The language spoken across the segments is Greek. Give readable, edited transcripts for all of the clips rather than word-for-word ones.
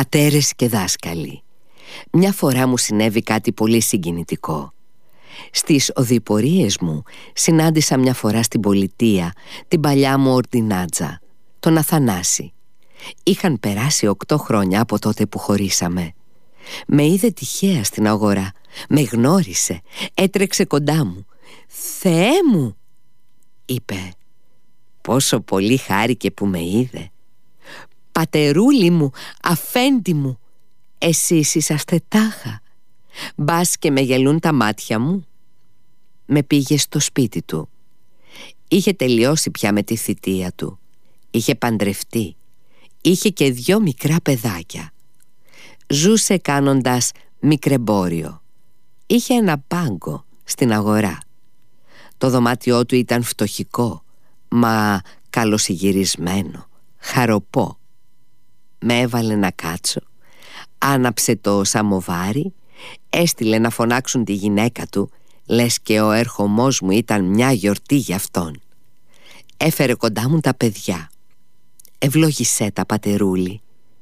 Πατέρες και δάσκαλοι. Μια φορά μου συνέβη κάτι πολύ συγκινητικό. Στις οδηπορίες μου συνάντησα μια φορά στην πολιτεία την παλιά μου ορτινάτζα, τον Αθανάση. Είχαν περάσει 8 χρόνια από τότε που χωρίσαμε. Με είδε τυχαία στην αγορά, με γνώρισε, έτρεξε κοντά μου. «Θεέ μου», είπε. Πόσο πολύ χάρηκε που με είδε. «Πατερούλη μου, αφέντη μου, εσείς είσαστε τάχα. Μπας και με γελούν τα μάτια μου». Με πήγε στο σπίτι του. Είχε τελειώσει πια με τη θητεία του. Είχε παντρευτεί. Είχε και 2 μικρά παιδάκια. Ζούσε κάνοντας μικρεμπόριο. Είχε ένα πάγκο στην αγορά. Το δωμάτιό του ήταν φτωχικό, μα καλοσυγυρισμένο, χαροπό. Με έβαλε να κάτσω, άναψε το σαμοβάρι, έστειλε να φωνάξουν τη γυναίκα του, λες και ο έρχομός μου ήταν μια γιορτή για αυτόν. Έφερε κοντά μου τα παιδιά. «Ευλόγησέ τα, πατερούλη».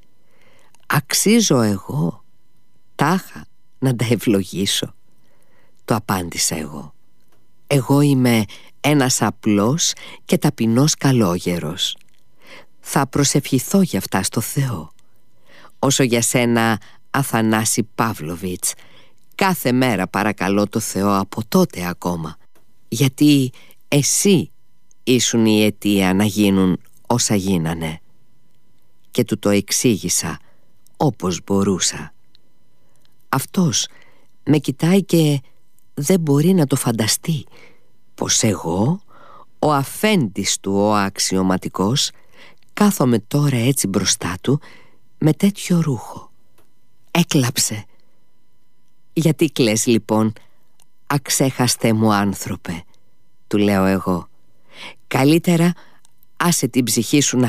«Αξίζω εγώ τάχα να τα ευλογήσω», το απάντησα εγώ. «Εγώ είμαι ένας απλός και ταπεινός καλόγερος. Θα προσευχηθώ για αυτά στο Θεό. Όσο για σένα, Αθανάση Παύλοβιτς, κάθε μέρα παρακαλώ το Θεό από τότε ακόμα, γιατί εσύ ήσουν η αιτία να γίνουν όσα γίνανε». Και του το εξήγησα όπως μπορούσα. Αυτός με κοιτάει και δεν μπορεί να το φανταστεί πως εγώ, ο αφέντης του, ο αξιωματικός, κάθομαι τώρα έτσι μπροστά του με τέτοιο ρούχο. Έκλαψε. «Γιατί κλαις λοιπόν, αξέχαστέ μου άνθρωπε», του λέω εγώ. «Καλύτερα άσε την ψυχή σου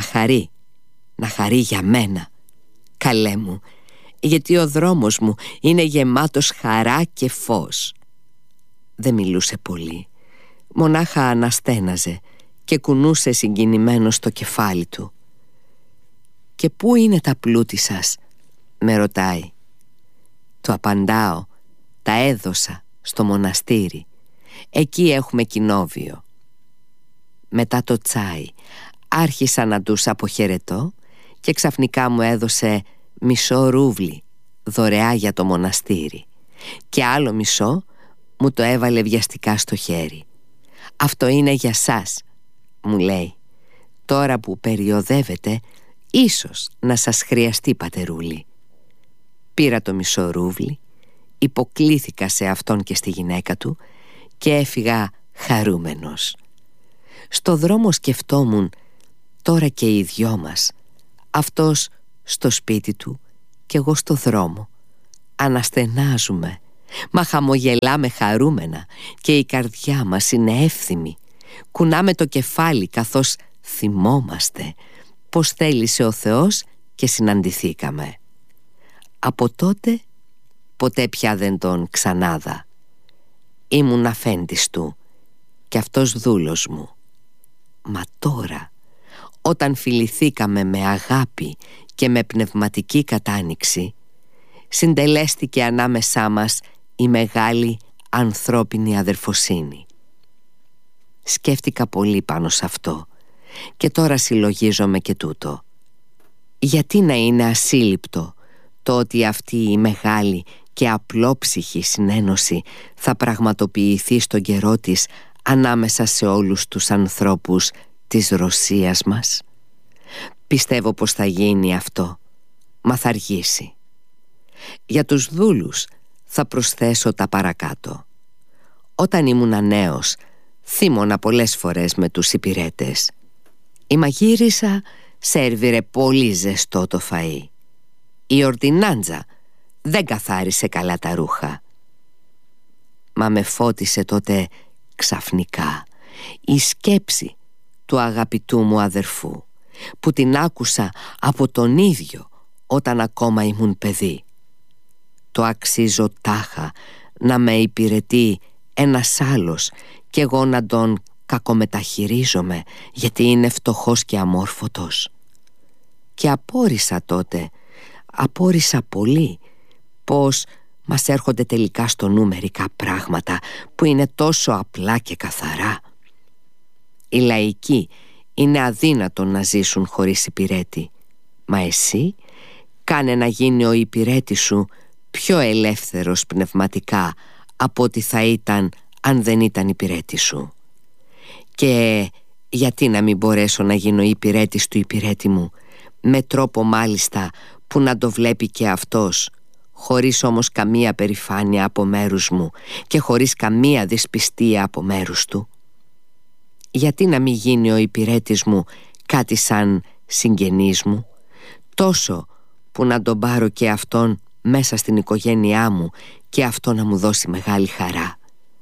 να χαρεί για μένα, καλέ μου, γιατί ο δρόμος μου είναι γεμάτος χαρά και φως». Δεν μιλούσε πολύ, μονάχα αναστέναζε και κουνούσε συγκινημένο στο κεφάλι του. «Και πού είναι τα πλούτη σας?» με ρωτάει. Του απαντάω, «Τα έδωσα στο μοναστήρι. Εκεί έχουμε κοινόβιο». Μετά το τσάι άρχισα να τους αποχαιρετώ και ξαφνικά μου έδωσε μισό ρούβλι δωρεά για το μοναστήρι και άλλο μισό μου το έβαλε βιαστικά στο χέρι. «Αυτό είναι για σας», μου λέει. «Τώρα που περιοδεύετε, ίσως να σας χρειαστεί, πατερούλη». Πήρα το μισό ρούβλι, υποκλήθηκα σε αυτόν και στη γυναίκα του και έφυγα χαρούμενος. Στο δρόμο σκεφτόμουν, τώρα και οι 2 μας, αυτός στο σπίτι του και εγώ στο δρόμο, αναστενάζουμε, μα χαμογελάμε χαρούμενα και η καρδιά μας είναι εύθυμη. Κουνάμε το κεφάλι καθώς θυμόμαστε πως θέλησε ο Θεός και συναντηθήκαμε. Από τότε ποτέ πια δεν τον ξανάδα. Ήμουν αφέντης του και αυτός δούλος μου. Μα τώρα, όταν φιληθήκαμε με αγάπη και με πνευματική κατάνοιξη, συντελέστηκε ανάμεσά μας η μεγάλη ανθρώπινη αδερφοσύνη. Σκέφτηκα πολύ πάνω σε αυτό και τώρα συλλογίζομαι και τούτο. Γιατί να είναι ασύλληπτο το ότι αυτή η μεγάλη και απλόψυχη συνένωση θα πραγματοποιηθεί στον καιρό της ανάμεσα σε όλους τους ανθρώπους της Ρωσίας μας? Πιστεύω πως θα γίνει αυτό, μα θα αργήσει. Για τους δούλους θα προσθέσω τα παρακάτω. Όταν ήμουν νέος, θύμωνα πολλές φορές με τους υπηρέτες. Η μαγείρισα σέρβιρε πολύ ζεστό το φαΐ. Η ορτινάντζα δεν καθάρισε καλά τα ρούχα. Μα με φώτισε τότε ξαφνικά η σκέψη του αγαπητού μου αδερφού, που την άκουσα από τον ίδιο όταν ακόμα ήμουν παιδί. Το αξίζω τάχα να με υπηρετεί ένας άλλος και εγώ να τον κακομεταχειρίζομαι γιατί είναι φτωχός και αμόρφωτος. Και απόρρισα τότε απόρρισα πολύ πως μας έρχονται τελικά στο νου μερικά πράγματα που είναι τόσο απλά και καθαρά. Οι λαϊκοί είναι αδύνατον να ζήσουν χωρίς υπηρέτη, μα εσύ κάνε να γίνει ο υπηρέτης σου πιο ελεύθερος πνευματικά από ό,τι θα ήταν αν δεν ήταν υπηρέτης σου. Και γιατί να μην μπορέσω να γίνω υπηρέτης του υπηρέτη μου, με τρόπο μάλιστα που να το βλέπει και αυτός, χωρίς όμως καμία περηφάνεια από μέρους μου και χωρίς καμία δυσπιστία από μέρους του? Γιατί να μην γίνει ο υπηρέτης μου κάτι σαν συγγενής μου, τόσο που να τον πάρω και αυτόν μέσα στην οικογένειά μου και αυτό να μου δώσει μεγάλη χαρά?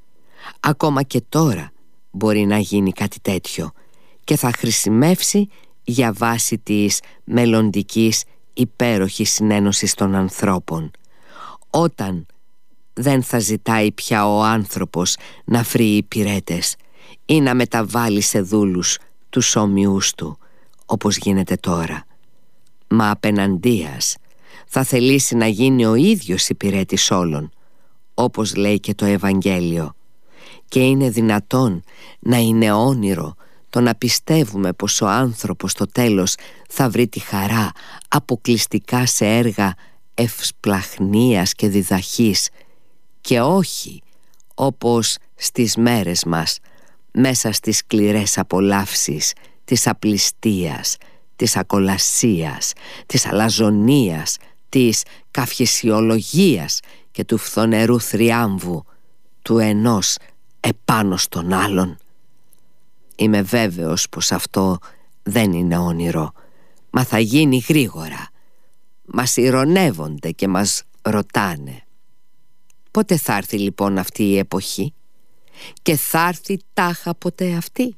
Ακόμα και τώρα μπορεί να γίνει κάτι τέτοιο και θα χρησιμεύσει για βάση της μελλοντικής υπέροχης συνένωσης των ανθρώπων, όταν δεν θα ζητάει πια ο άνθρωπος να βρει υπηρέτες ή να μεταβάλει σε δούλους τους όμοιούς του, όπως γίνεται τώρα. Μα απέναντίας θα θελήσει να γίνει ο ίδιος υπηρέτης όλων, όπως λέει και το Ευαγγέλιο. Και είναι δυνατόν να είναι όνειρο το να πιστεύουμε πως ο άνθρωπος στο τέλος θα βρει τη χαρά αποκλειστικά σε έργα ευσπλαχνίας και διδαχής, και όχι όπως στις μέρες μας, μέσα στις σκληρές απολαύσεις της απληστίας, της ακολασίας, της αλαζονίας, της καυχησιολογίας και του φθονερού θριάμβου του ενός επάνω στον άλλον. Είμαι βέβαιος πως αυτό δεν είναι όνειρο, μα θα γίνει γρήγορα. Μας ειρωνεύονται και μας ρωτάνε. Πότε θα έρθει λοιπόν αυτή η εποχή? Και θα έρθει τάχα ποτέ αυτή?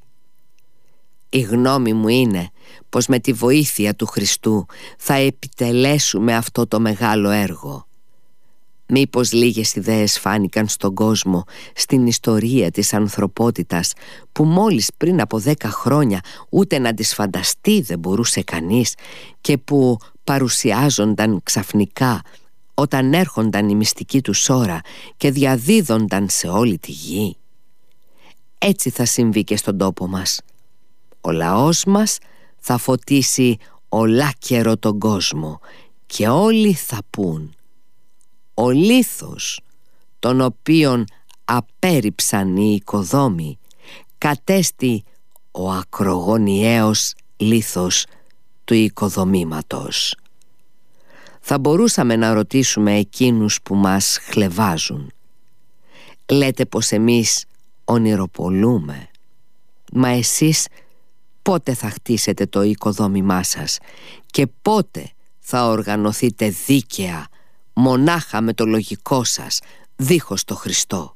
Η γνώμη μου είναι πως με τη βοήθεια του Χριστού θα επιτελέσουμε αυτό το μεγάλο έργο. Μήπως λίγες ιδέες φάνηκαν στον κόσμο, στην ιστορία της ανθρωπότητας, που μόλις πριν από 10 χρόνια ούτε να τις φανταστεί δεν μπορούσε κανείς, και που παρουσιάζονταν ξαφνικά όταν έρχονταν η μυστική τους ώρα και διαδίδονταν σε όλη τη γη? Έτσι θα συμβεί και στον τόπο μας. Ο λαός μας θα φωτίσει ολάκερο τον κόσμο και όλοι θα πούν: ο λίθος, τον οποίον απέρριψαν οι οικοδόμοι, κατέστη ο ακρογωνιαίος λίθος του οικοδομήματος. Θα μπορούσαμε να ρωτήσουμε εκείνους που μας χλευάζουν: λέτε πως εμείς ονειροπολούμε, μα εσείς πότε θα χτίσετε το οικοδόμημά σας και πότε θα οργανωθείτε δίκαια μονάχα με το λογικό σας, δίχως το Χριστό?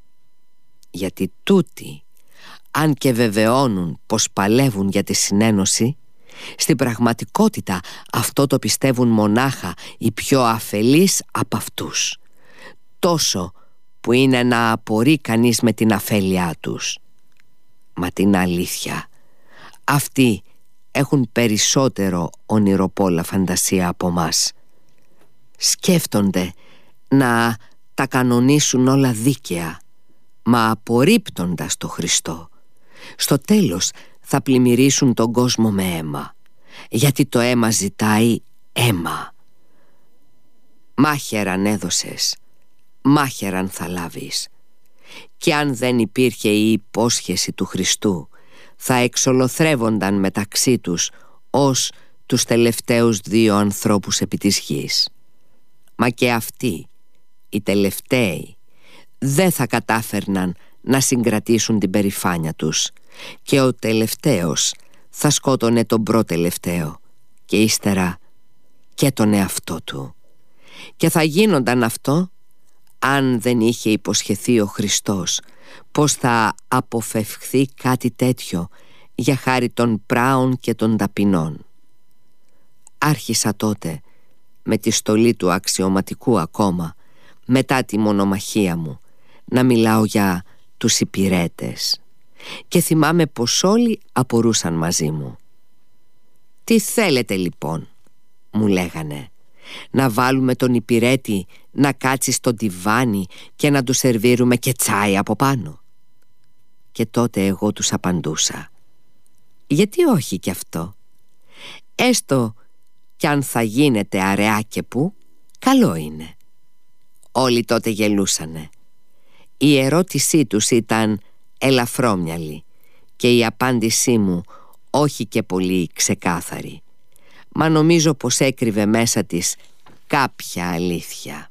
Γιατί τούτοι, αν και βεβαιώνουν πως παλεύουν για τη συνένωση, στην πραγματικότητα αυτό το πιστεύουν μονάχα οι πιο αφελείς από αυτούς, τόσο που είναι να απορεί κανείς με την αφέλειά τους. Μα την αλήθεια, αυτοί έχουν περισσότερο ονειροπόλα φαντασία από μας. Σκέφτονται να τα κανονίσουν όλα δίκαια, μα απορρίπτοντας το Χριστό, στο τέλος θα πλημμυρίσουν τον κόσμο με αίμα, γιατί το αίμα ζητάει αίμα. Μάχαιραν έδωσες, μάχαιραν θα λάβεις. Και αν δεν υπήρχε η υπόσχεση του Χριστού, θα εξολοθρεύονταν μεταξύ τους ως τους τελευταίους 2 ανθρώπους επί της γης. Μα και αυτοί, οι τελευταίοι, δεν θα κατάφερναν να συγκρατήσουν την περηφάνεια τους, και ο τελευταίος θα σκότωνε τον προτελευταίο και ύστερα και τον εαυτό του. Και θα γίνονταν αυτό αν δεν είχε υποσχεθεί ο Χριστός πως θα αποφευχθεί κάτι τέτοιο για χάρη των πράων και των ταπεινών. Άρχισα τότε με τη στολή του αξιωματικού ακόμα, μετά τη μονομαχία μου, να μιλάω για τους υπηρέτες, και θυμάμαι πως όλοι απορούσαν μαζί μου. «Τι θέλετε λοιπόν?» μου λέγανε. Να βάλουμε τον υπηρέτη να κάτσει στο τιβάνι και να του σερβίρουμε και τσάι από πάνω? Και τότε εγώ τους απαντούσα: γιατί όχι κι αυτό? Έστω κι αν θα γίνεται αραιά και που, καλό είναι. Όλοι τότε γελούσανε. Η ερώτησή τους ήταν ελαφρόμυαλη και η απάντησή μου όχι και πολύ ξεκάθαρη, μα νομίζω πως έκρυβε μέσα της κάποια αλήθεια.